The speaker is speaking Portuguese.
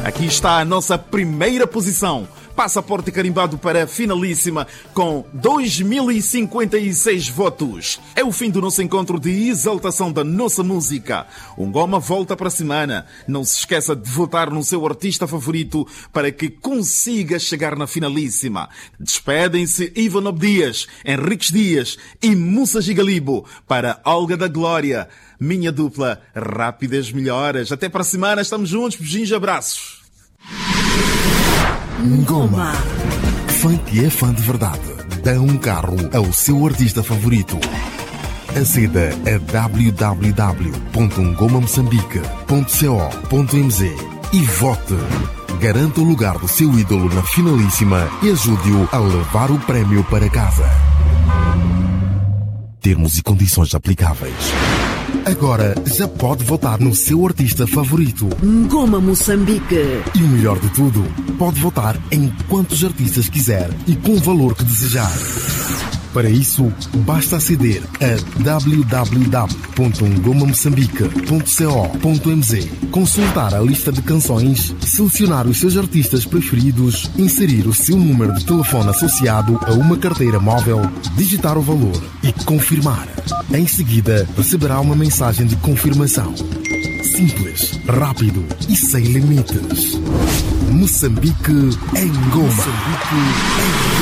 Aqui está a nossa primeira posição. Passaporte carimbado para a finalíssima com 2056 votos. É o fim do nosso encontro de exaltação da nossa música. O Ngoma volta para a semana. Não se esqueça de votar no seu artista favorito para que consiga chegar na finalíssima. Despedem-se Ivan Obdias, Henriques Dias e Musa Gigalibo para Olga da Glória. Minha dupla, rápidas melhoras. Até para a semana, estamos juntos. Beijinhos e abraços. Ngoma. Funk é fã de verdade. Dá um carro ao seu artista favorito. Aceda a www.ngomamoçambique.co.mz e vote. Garanta o lugar do seu ídolo na finalíssima e ajude-o a levar o prémio para casa. Termos e condições aplicáveis. Agora já pode votar no seu artista favorito. Ngoma Moçambique. E o melhor de tudo, pode votar em quantos artistas quiser e com o valor que desejar. Para isso, basta aceder a www.ngomamoçambique.co.mz, consultar a lista de canções, selecionar os seus artistas preferidos, inserir o seu número de telefone associado a uma carteira móvel, digitar o valor e confirmar. Em seguida, receberá uma mensagem de confirmação. Simples, rápido e sem limites. Moçambique em Ngoma.